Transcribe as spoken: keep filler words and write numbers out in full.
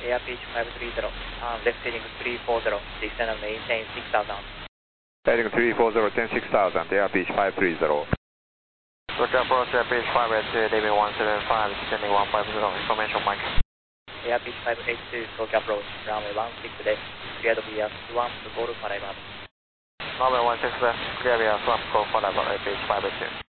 Air pitch five three zero, turn left heading three four zero, descend and maintain six thousand. Heading three four zero, ten six thousand, air pitch five three zero. Roger, approach air pitch five eight two, leaving one seven five, descending one five zero, information Mike. Air pitch five eight two, Tokyo approach, runway one six left, cleared via swamp to Golf Forever. Runway one six left, clear via swamp, Golf Forever, air pitch five eight two.